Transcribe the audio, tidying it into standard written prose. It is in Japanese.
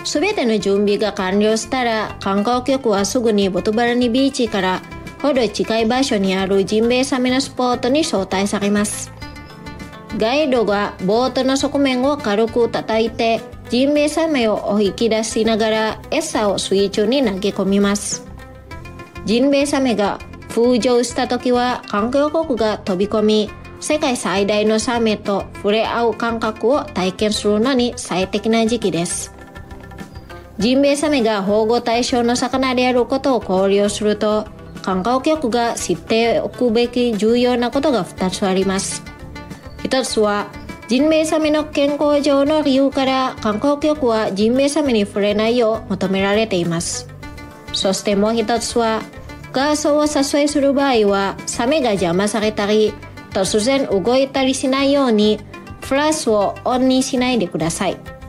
すべての準備が完了したら、観光客はすぐにボトバラニビーチからほど近い場所にあるジンベエザメのスポットに招待されます。ガイドがボートの側面を軽く叩いてジンベエザメをお引き出しながら餌を水中に投げ込みます。ジンベエザメが浮上した時は観光客が飛び込み、世界最大のサメと触れ合う感覚を体験するのに最適な時期です。ジンベエザメが保護対象の魚であることを考慮すると、観光客が知っておくべき重要なことが2つあります。1つは、ジンベエザメの健康上の理由から観光客はジンベエザメに触れないよう求められています。そしてもう1つは、ガーソを撮影する場合は、サメが邪魔されたり、突然動いたりしないように、フラッシュをオンにしないでください。